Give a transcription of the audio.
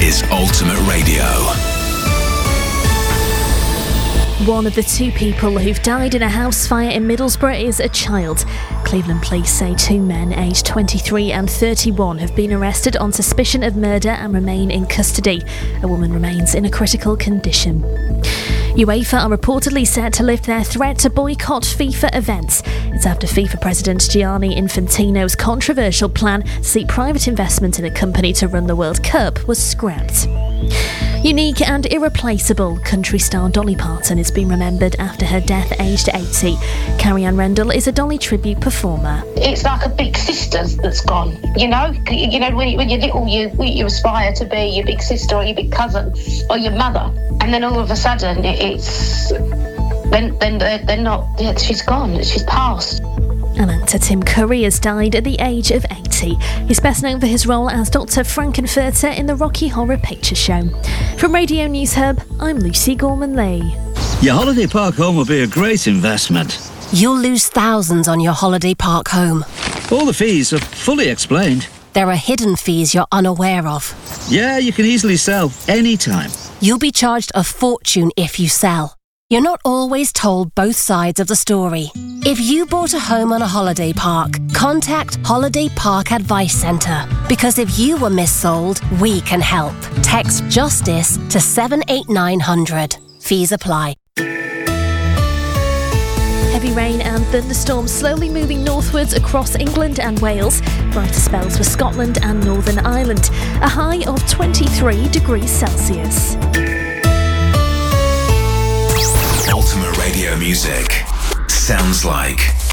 is Ultimate Radio. One of the two people who've died in a house fire in Middlesbrough is a child. Cleveland police say two men aged 23 and 31 have been arrested on suspicion of murder and remain in custody. A woman remains in a critical condition. UEFA are reportedly set to lift their threat to boycott FIFA events. It's after FIFA President Gianni Infantino's controversial plan to seek private investment in a company to run the World Cup was scrapped. Unique and irreplaceable country star Dolly Parton is being remembered after her death aged 80. Carrie-Anne Rendell is a Dolly tribute performer. It's like a big sister that's gone, you know when you're little you aspire to be your big sister or your big cousin or your mother, and then all of a sudden then they're not. Yeah, she's gone, she's passed. And actor Tim Curry has died at the age of 80. He's best known for his role as Dr. Frankenfurter in the Rocky Horror Picture Show. From Radio News Hub, I'm Lucy Gorman-Lee. Your holiday park home will be a great investment. You'll lose thousands on your holiday park home. All the fees are fully explained. There are hidden fees you're unaware of. Yeah, you can easily sell anytime. You'll be charged a fortune if you sell. You're not always told both sides of the story. If you bought a home on a holiday park, contact Holiday Park Advice Centre. Because if you were missold, we can help. Text JUSTICE to 78900. Fees apply. Heavy rain and thunderstorms slowly moving northwards across England and Wales. Brighter spells for Scotland and Northern Ireland. A high of 23 degrees Celsius. Ultimate Radio music sounds like